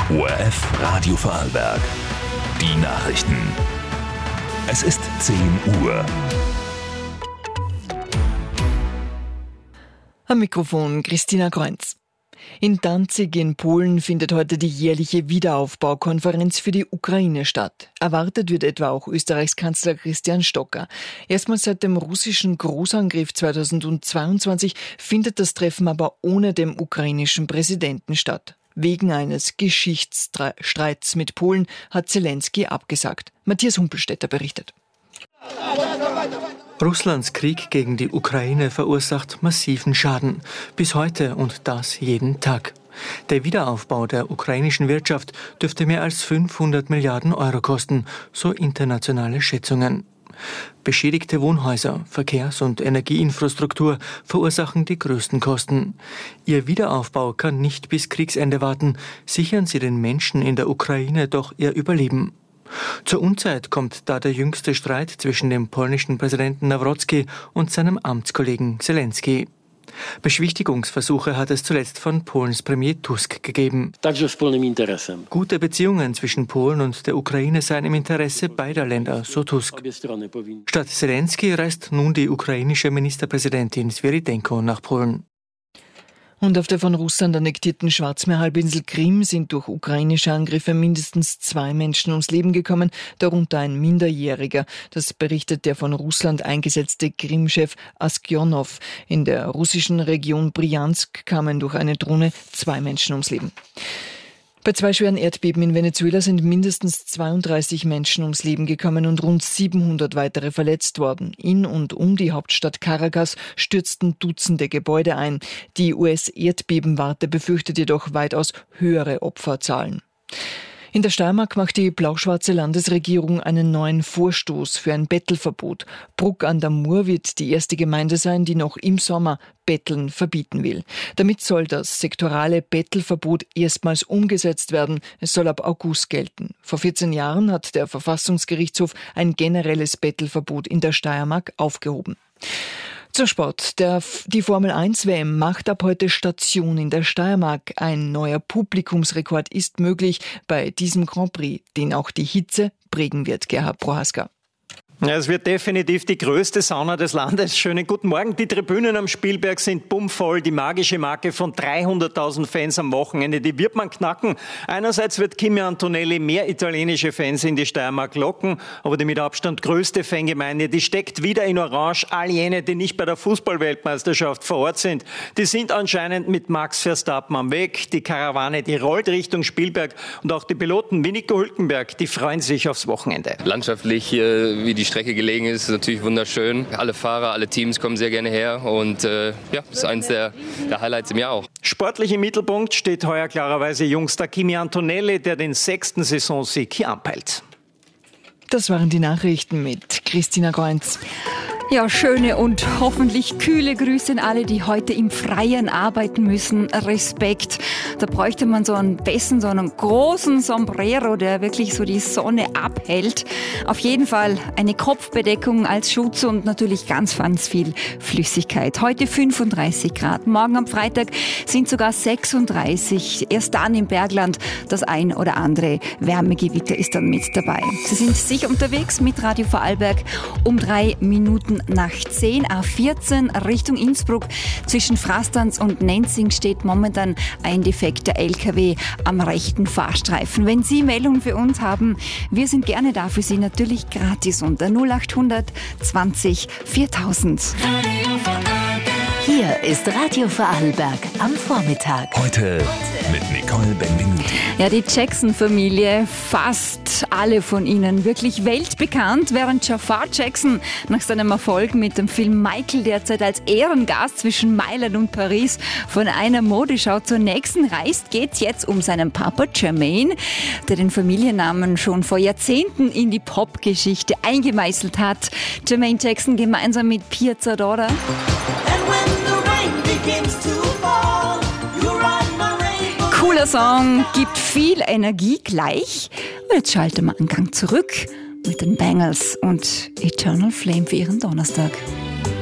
ORF Radio Vorarlberg. Die Nachrichten. Es ist 10 Uhr. Am Mikrofon Christina Kreunz. In Danzig in Polen findet heute die jährliche Wiederaufbaukonferenz für die Ukraine statt. Erwartet wird etwa auch Österreichs Kanzler Christian Stocker. Erstmals seit dem russischen Großangriff 2022 findet das Treffen aber ohne den ukrainischen Präsidenten statt. Wegen eines Geschichtsstreits mit Polen hat Zelensky abgesagt. Matthias Humpelstädter berichtet. Russlands Krieg gegen die Ukraine verursacht massiven Schaden. Bis heute und das jeden Tag. Der Wiederaufbau der ukrainischen Wirtschaft dürfte mehr als 500 Milliarden Euro kosten, so internationale Schätzungen. Beschädigte Wohnhäuser, Verkehrs- und Energieinfrastruktur verursachen die größten Kosten. Ihr Wiederaufbau kann nicht bis Kriegsende warten. Sichern Sie den Menschen in der Ukraine doch ihr Überleben. Zur Unzeit kommt da der jüngste Streit zwischen dem polnischen Präsidenten Nawrocki und seinem Amtskollegen Zelensky. Beschwichtigungsversuche hat es zuletzt von Polens Premier Tusk gegeben. Gute Beziehungen zwischen Polen und der Ukraine seien im Interesse beider Länder, so Tusk. Statt Zelensky reist nun die ukrainische Ministerpräsidentin Swiridenko nach Polen. Und auf der von Russland annektierten Schwarzmeerhalbinsel Krim sind durch ukrainische Angriffe mindestens 2 Menschen ums Leben gekommen, darunter ein Minderjähriger. Das berichtet der von Russland eingesetzte Krim-Chef Askionov. In der russischen Region Bryansk kamen durch eine Drohne 2 Menschen ums Leben. Bei 2 schweren Erdbeben in Venezuela sind mindestens 32 Menschen ums Leben gekommen und rund 700 weitere verletzt worden. In und um die Hauptstadt Caracas stürzten Dutzende Gebäude ein. Die US-Erdbebenwarte befürchtet jedoch weitaus höhere Opferzahlen. In der Steiermark macht die blau-schwarze Landesregierung einen neuen Vorstoß für ein Bettelverbot. Bruck an der Mur wird die erste Gemeinde sein, die noch im Sommer Betteln verbieten will. Damit soll das sektorale Bettelverbot erstmals umgesetzt werden. Es soll ab August gelten. Vor 14 Jahren hat der Verfassungsgerichtshof ein generelles Bettelverbot in der Steiermark aufgehoben. Zur Sport. Die Formel-1-WM macht ab heute Station in der Steiermark. Ein neuer Publikumsrekord ist möglich bei diesem Grand Prix, den auch die Hitze prägen wird. Gerhard Prohaska. Ja, es wird definitiv die größte Sauna des Landes. Schönen guten Morgen. Die Tribünen am Spielberg sind bummvoll. Die magische Marke von 300.000 Fans am Wochenende, die wird man knacken. Einerseits wird Kimi Antonelli mehr italienische Fans in die Steiermark locken, aber die mit Abstand größte Fangemeinde, die steckt wieder in Orange. All jene, die nicht bei der Fußballweltmeisterschaft vor Ort sind, die sind anscheinend mit Max Verstappen am Weg. Die Karawane, die rollt Richtung Spielberg und auch die Piloten wie Nico Hülkenberg, die freuen sich aufs Wochenende. Landschaftlich, wie die Strecke gelegen ist natürlich wunderschön. Alle Fahrer, alle Teams kommen sehr gerne her und ist eines der Highlights im Jahr auch. Sportlich im Mittelpunkt steht heuer klarerweise Jungster Kimi Antonelli, der den 6. Saisonsieg hier anpeilt. Das waren die Nachrichten mit Christina Kreunz. Ja, schöne und hoffentlich kühle Grüße an alle, die heute im Freien arbeiten müssen. Respekt. Da bräuchte man so einen besten, so einen großen Sombrero, der wirklich so die Sonne abhält. Auf jeden Fall eine Kopfbedeckung als Schutz und natürlich ganz viel Flüssigkeit. Heute 35 Grad. Morgen am Freitag sind sogar 36. Erst dann im Bergland das ein oder andere Wärmegewitter ist dann mit dabei. Sie sind sicher unterwegs mit Radio Vorarlberg um 3 Minuten nach 10, A14 Richtung Innsbruck. Zwischen Frastanz und Nenzing steht momentan ein defekter LKW am rechten Fahrstreifen. Wenn Sie Meldungen für uns haben, wir sind gerne da für Sie, natürlich gratis unter 0800 20 4000. Hier ist Radio Vorarlberg am Vormittag. Heute mit Nicole Benvenuti. Ja, die Jackson-Familie, fast alle von ihnen wirklich weltbekannt, während Jafar Jackson nach seinem Erfolg mit dem Film Michael derzeit als Ehrengast zwischen Mailand und Paris von einer Modeschau zur nächsten reist, geht es jetzt um seinen Papa Jermaine, der den Familiennamen schon vor Jahrzehnten in die Popgeschichte eingemeißelt hat. Jermaine Jackson gemeinsam mit Pia Zadora. Cooler Song, gibt viel Energie gleich. Und jetzt schalten wir einen Gang zurück mit den Bangles und Eternal Flame für ihren Donnerstag.